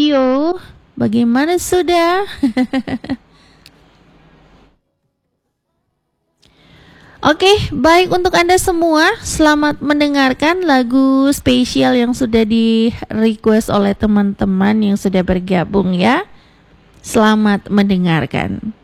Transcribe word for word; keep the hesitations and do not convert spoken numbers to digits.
Rio, bagaimana sudah? Oke, baik untuk Anda semua, selamat mendengarkan lagu spesial yang sudah di request oleh teman-teman yang sudah bergabung ya. Selamat mendengarkan.